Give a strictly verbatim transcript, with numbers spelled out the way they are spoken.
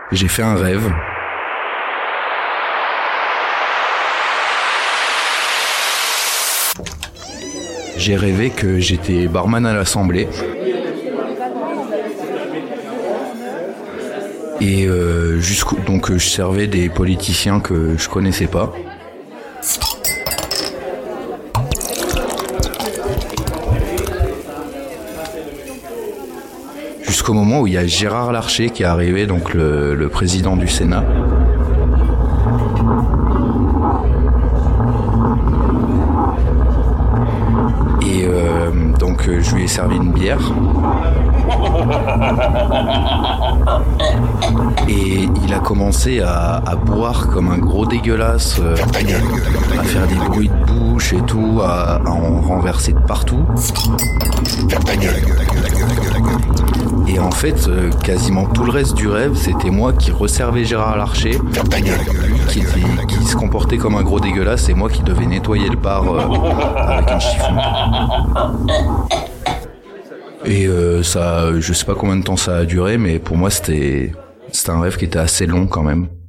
J'ai fait un rêve. J'ai rêvé que j'étais barman à l'Assemblée. Et euh, jusqu'au donc je servais des politiciens que je connaissais pas. Jusqu'au moment où il y a Gérard Larcher qui est arrivé, donc le, le président du Sénat. Et euh, donc je lui ai servi une bière. Et il a commencé à, à boire comme un gros dégueulasse, euh, à faire des bruits de bouche et tout, à, à en renverser de partout. Et en fait, euh, quasiment tout le reste du rêve, c'était moi qui resservais Gérard Larcher, lui qui, était, qui se comportait comme un gros dégueulasse, et moi qui devais nettoyer le bar euh, avec un chiffon. Et euh, ça, je sais pas combien de temps ça a duré, mais pour moi c'était, c'était un rêve qui était assez long quand même.